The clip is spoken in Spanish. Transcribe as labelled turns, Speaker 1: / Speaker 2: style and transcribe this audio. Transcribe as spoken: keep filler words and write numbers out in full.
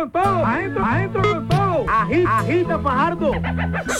Speaker 1: con todo, adentro, adentro con todo. Agita, agita, Fajardo.